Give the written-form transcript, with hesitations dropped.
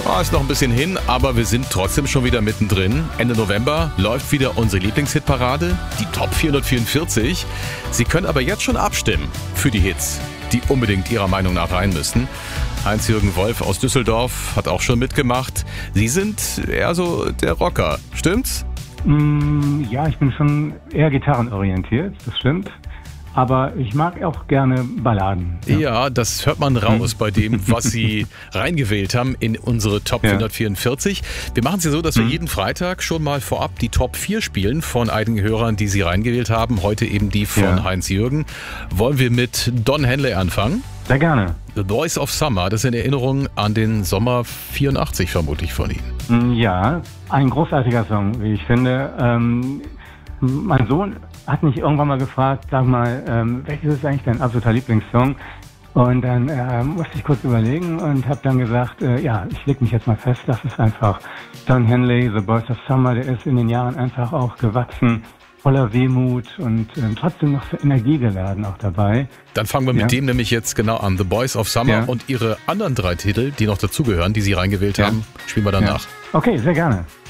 Ist noch ein bisschen hin, aber wir sind trotzdem schon wieder mittendrin. Ende November läuft wieder unsere Lieblingshitparade, die Top 444. Sie können aber jetzt schon abstimmen für die Hits, die unbedingt Ihrer Meinung nach rein müssen. Heinz-Jürgen Wolf aus Düsseldorf hat auch schon mitgemacht. Sie sind eher so der Rocker, stimmt's? Ja, ich bin schon eher gitarrenorientiert, das stimmt. Aber ich mag auch gerne Balladen. Ja, das hört man raus bei dem, was Sie reingewählt haben in unsere Top 444. Wir machen es ja so, dass wir jeden Freitag schon mal vorab die Top 4 spielen von einigen Hörern, die Sie reingewählt haben. Heute eben die von Heinz-Jürgen. Wollen wir mit Don Henley anfangen? Sehr gerne. The Boys of Summer, das ist in Erinnerung an den Sommer 84 vermutlich von Ihnen. Ja, ein großartiger Song, wie ich finde. Mein Sohn hat mich irgendwann mal gefragt, sag mal, welches ist eigentlich dein absoluter Lieblingssong? Und dann musste ich kurz überlegen und habe dann gesagt, ich leg mich jetzt mal fest, das ist einfach Don Henley, The Boys of Summer, der ist in den Jahren einfach auch gewachsen, voller Wehmut und trotzdem noch so energiegeladen auch dabei. Dann fangen wir mit dem nämlich jetzt genau an, The Boys of Summer und Ihre anderen 3 Titel, die noch dazugehören, die Sie reingewählt haben, spielen wir danach. Okay, sehr gerne.